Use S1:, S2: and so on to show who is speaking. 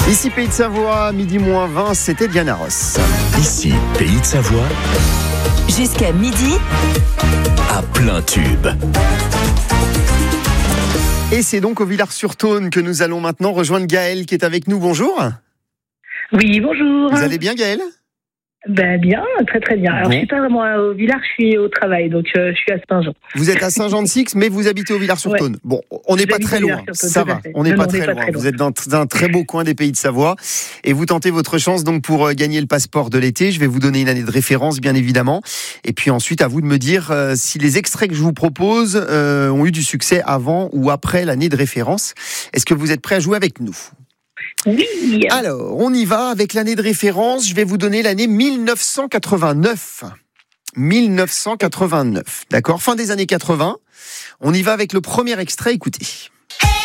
S1: Ici Pays de Savoie, midi moins 20, c'était Diana Ross.
S2: Ici, Pays de Savoie,
S3: Jusqu'à midi,
S2: à plein tube.
S1: Et c'est donc au Villars-sur-Saône que nous allons maintenant rejoindre Gaëlle qui est avec nous. Bonjour.
S4: Oui, bonjour.
S1: Vous allez bien Gaëlle ?
S4: Ben bien, très très bien. Alors
S1: Bon.
S4: je suis pas vraiment au village, je suis au travail, donc je suis à Saint-Jean.
S1: Vous êtes à Saint-Jean-de-Six, mais vous habitez au Villars-sur-Saône.
S4: Ouais.
S1: Bon, on n'est pas
S4: J'habite
S1: très
S4: au
S1: loin,
S4: Villars-sur-Saône,
S1: ça
S4: tout à
S1: va.
S4: fait.
S1: On n'est
S4: Non,
S1: pas
S4: on n'est
S1: très
S4: pas
S1: loin.
S4: très
S1: Vous
S4: loin.
S1: êtes dans un très beau coin des Pays de Savoie et vous tentez votre chance donc pour gagner le passeport de l'été. Je vais vous donner une année de référence, bien évidemment. Et puis ensuite, à vous de me dire si les extraits que je vous propose ont eu du succès avant ou après l'année de référence. Est-ce que vous êtes prêts à jouer avec nous ?
S4: Oui.
S1: Alors, on y va avec l'année de référence. Je vais vous donner l'année 1989. 1989, d'accord ? Fin des années 80. On y va avec le premier extrait, écoutez.